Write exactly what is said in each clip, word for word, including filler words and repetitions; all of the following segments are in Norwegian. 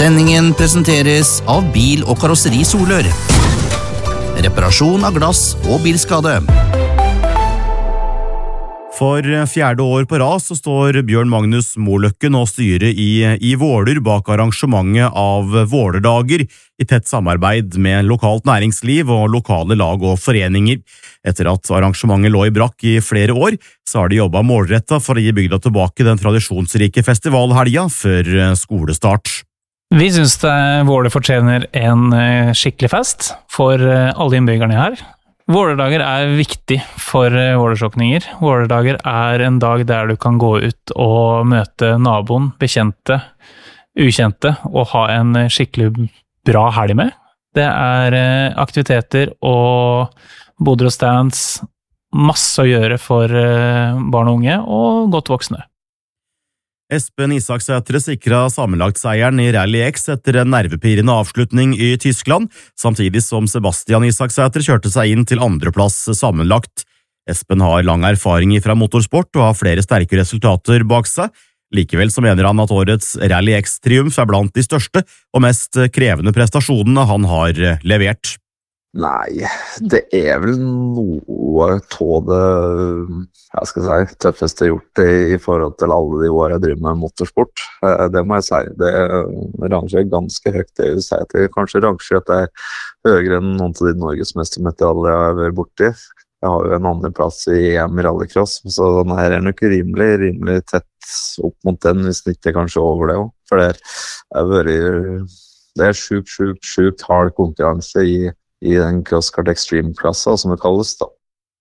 Sendingen presenteres av Bil- og Karosseri Solør. Reparasjon av glass og bilskade. For fjerde år på rad så står Bjørn Magnus Moløkken og styret i, i Våler bak arrangementet av Vålerdager i tett samarbeid med lokalt næringsliv og lokale lag og foreninger. Etter at arrangementet lå i brakk i flere år, så har de jobbet målrettet for å gi bygda tilbake den tradisjonsrike festivalhelga før skolestart. Vi synes det Våler fortjener en skikkelig fest for alle innbyggerne her. Vålerdager er viktig for vålersåkninger. Vålerdager er en dag der du kan gå ut og møte naboen, bekjente, ukjente, og ha en skikkelig bra helg med. Det er aktiviteter og boder og stands, masse å gjøre for barn og unge og godt voksne. Espen Isaksætre sikret sammenlagtseieren i Rally X etter en nervepirrende avslutning i Tyskland, samtidig som Sebastian Isaksætre kjørte seg inn til andreplass sammenlagt. Espen har lang erfaring fra motorsport og har flere sterke resultater bak seg. Likevel så mener han at årets Rally X-triumf er blant de største og mest krevende prestasjonene han har levert. Nei, det er vel noe av det jeg skal si, tøffeste jeg har gjort i, i forhold til alle de årene jeg driver med motorsport. Det må jeg si. Det rangerer ganske høyt. Det vil si at jeg kanskje rangerer at det er høyere enn noen av de norgesmestermedaljer jeg har vært borti. Jeg har jo en andre plass i E M i rallycross, så den her er nok rimelig, rimelig tett opp mot den, hvis den ikke er kanskje over det også. For det er, vært, det er sjukt, sjukt, sjukt hard konkurranse i i den CrossKart Extreme-klassa, som det kalles da.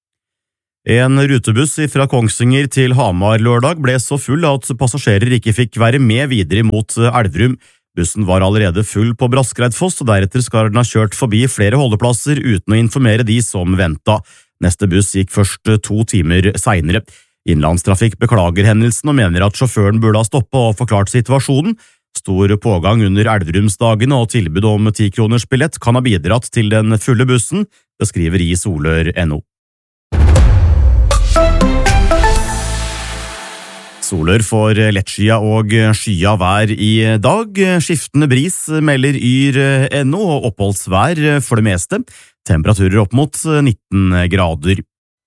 En rutebuss fra Kongsvinger til Hamar lørdag ble så full at passasjerer ikke fikk være med videre mot Elverum. Bussen var allerede full på Braskreidfoss, og deretter skal den ha kjørt forbi flere holdeplasser uten å informere de som ventet. Neste buss gikk først to timer senere. Innlandstrafikk beklager hendelsen og mener at sjåføren burde ha stoppet og forklart situasjonen. Stor pågang under Elverumsdagene og tilbud om ti kroners billett kan ha bidratt til den fulle bussen, det skriver i Solør punktum no. Solør får lettskia og skya vær i dag. Skiftende bris melder yr punktum no og oppholdsvær for det meste. Temperaturer opp mot nitten grader.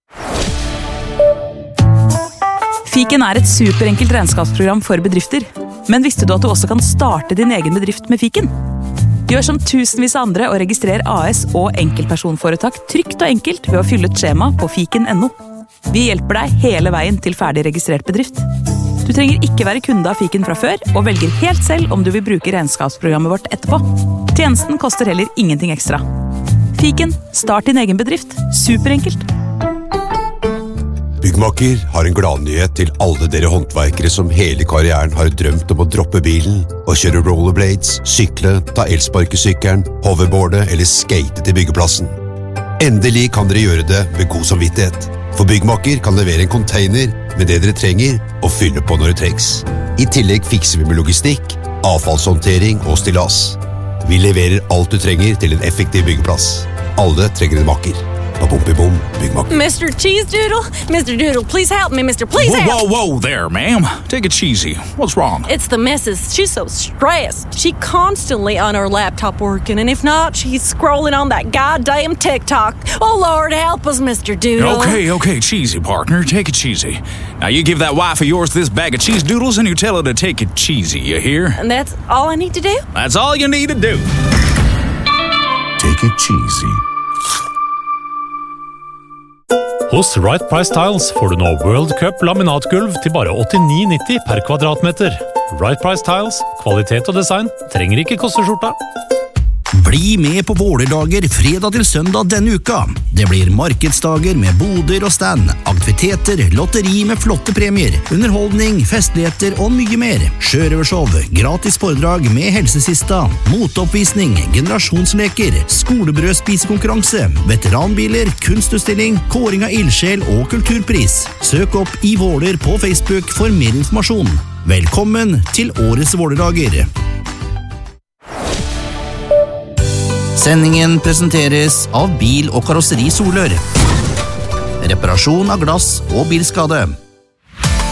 Fiken er et superenkelt regnskapsprogram for bedrifter. Men visste du at du også kan starte din egen bedrift med Fiken? Gjør som tusenvis av andre og registrer A S og enkeltpersonforetak trygt og enkelt ved å fylle et skjema på fiken punktum no. Vi hjelper deg hele veien til ferdig registrert bedrift. Du trenger ikke være kunde av Fiken fra før, og velger helt selv om du vil bruke regnskapsprogrammet vårt etterpå. Tjenesten koster heller ingenting ekstra. Fiken, start din egen bedrift. Superenkelt. Byggmaker har en gladnyhet til alle dere håndverkere som hele karrieren har drømt om å droppe bilen og kjøre rollerblades, sykle, ta elsparkesykkelen, hoverboarde eller skate til byggeplassen. Endelig kan dere gjøre det med god samvittighet, for Byggmaker kan levere en container med det dere trenger og fylle på når det trengs. I tillegg fikser vi med logistikk, avfallshåndtering og stillas. Vi leverer alt du trenger til en effektiv byggeplass. Alle trenger en maker. Ba-bom-bi-bom, Byggmaker. Mister Cheese Doodle? Mister Doodle, please help me, Mister Please whoa, help! Whoa, whoa there, ma'am. Take it cheesy. What's wrong? It's the missus. She's so stressed. She constantly on her laptop working, and if not, she's scrolling on that goddamn TikTok. Oh, Lord, help us, Mister Doodle. Okay, okay, cheesy, partner. Take it cheesy. Now, you give that wife of yours this bag of cheese doodles, and you tell her to take it cheesy, you hear? And that's all I need to do? That's all you need to do. Take it cheesy. Hos Right Price Tiles får du nå World Cup laminatgulv til bare åttini nitti per kvadratmeter. Right Price Tiles, kvalitet og design, trenger ikke koste skjorta. Bli med på Vålerdager fredag til søndag denne uka. Det blir markedsdager med boder og stand, aktiviteter, lotteri med flotte premier, underholdning, festligheter og mye mer. Sjørøvershow, gratis foredrag med helsesista, moteoppvisning, generasjonsleker, skolebrødspisekonkurranse, veteranbiler, kunstutstilling, kåring av ildsjel og kulturpris. Søk opp i Våler på Facebook for mer informasjon. Velkommen til årets Vålerdager. Sendingen presenteres av Bil- og Karosseri Solør. Reparasjon av glass og bilskade.